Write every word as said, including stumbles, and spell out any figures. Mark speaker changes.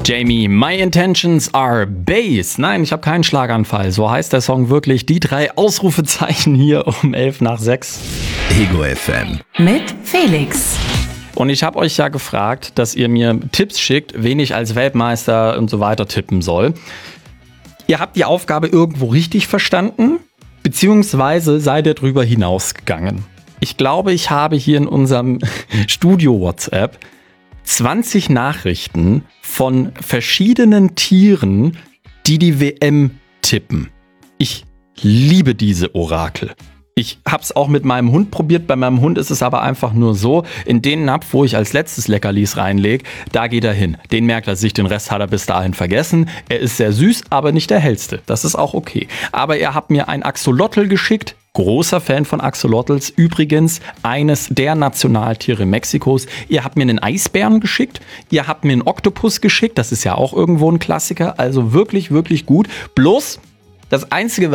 Speaker 1: Jamie, My Intentions Are Bass. Nein, ich habe keinen Schlaganfall. So heißt der Song wirklich. Die drei Ausrufezeichen hier um elf nach sechs.
Speaker 2: Ego F M.
Speaker 3: Mit Felix.
Speaker 1: Und ich habe euch ja gefragt, dass ihr mir Tipps schickt, wen ich als Weltmeister und so weiter tippen soll. Ihr habt die Aufgabe irgendwo richtig verstanden, beziehungsweise seid ihr drüber hinausgegangen. Ich glaube, ich habe hier in unserem Studio-WhatsApp zwanzig Nachrichten von verschiedenen Tieren, die die W M tippen. Ich liebe diese Orakel. Ich hab's auch mit meinem Hund probiert. Bei meinem Hund ist es aber einfach nur so, in den Napf, wo ich als letztes Leckerlis reinlege, da geht er hin. Den merkt er sich, den Rest hat er bis dahin vergessen. Er ist sehr süß, aber nicht der hellste. Das ist auch okay. Aber er hat mir ein Axolotl geschickt. Großer Fan von Axolotls. Übrigens eines der Nationaltiere Mexikos. Ihr habt mir einen Eisbären geschickt. Ihr habt mir einen Oktopus geschickt. Das ist ja auch irgendwo ein Klassiker. Also wirklich, wirklich gut. Bloß das Einzige,